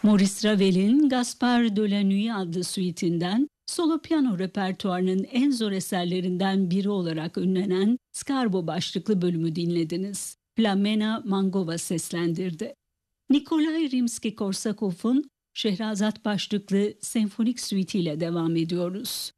Maurice Ravel'in Gaspard de la Nuit adlı suitinden solo piyano repertuarının en zor eserlerinden biri olarak ünlenen Scarbo başlıklı bölümü dinlediniz. Plamena Mangova seslendirdi. Nikolay Rimski-Korsakov'un Şehrazat başlıklı senfonik suitiyle devam ediyoruz.